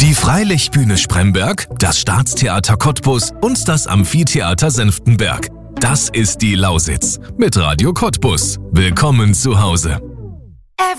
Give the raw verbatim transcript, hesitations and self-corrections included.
Die Freilichtbühne Spremberg, das Staatstheater Cottbus und das Amphitheater Senftenberg. Das ist die Lausitz mit Radio Cottbus. Willkommen zu Hause.